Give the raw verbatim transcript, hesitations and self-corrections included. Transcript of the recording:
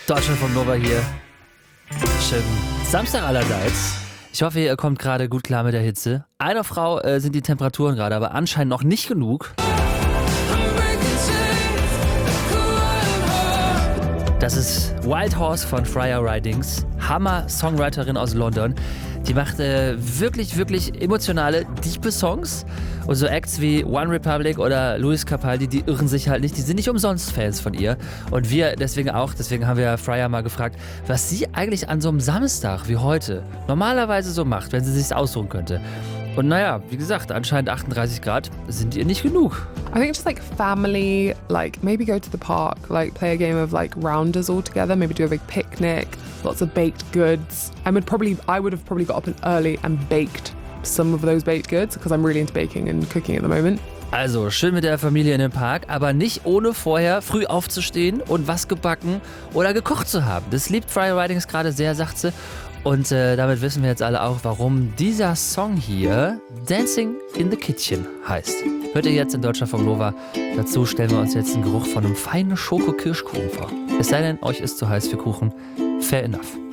Deutschland von Nova hier. Schönen Samstag allerseits. Ich hoffe, ihr kommt gerade gut klar mit der Hitze. Einer Frau äh, sind die Temperaturen gerade, aber anscheinend noch nicht genug. Das ist Wild Horse von Freya Ridings. Hammer-Songwriterin aus London. Die macht äh, wirklich, wirklich emotionale, tiefe Songs. Und so Acts wie One Republic oder Luis Capaldi, die irren sich halt nicht. Die sind nicht umsonst Fans von ihr. Und wir deswegen auch. Deswegen haben wir Freya mal gefragt, was sie eigentlich an so einem Samstag wie heute normalerweise so macht, wenn sie sich's aussuchen könnte. Und naja, wie gesagt, anscheinend achtunddreißig Grad sind ihr nicht genug. I think just like family, like maybe go to the park, like play a game of like rounders all together, maybe do a big picnic, lots of baked goods. I would probably, I would have probably got up and early and baked some of those baked goods because I'm really into baking and cooking at the moment. Also schön mit der Familie in den Park, aber nicht ohne vorher früh aufzustehen und was gebacken oder gekocht zu haben. Das liebt Freya Ridings gerade sehr, sagt sie. Und äh, damit wissen wir jetzt alle auch, warum dieser Song hier Dancing in the Kitchen heißt. Hört ihr jetzt in Deutschland von Nova. Dazu stellen wir uns jetzt den Geruch von einem feinen Schoko-Kirschkuchen vor. Es sei denn, euch ist zu heiß für Kuchen. Fair enough.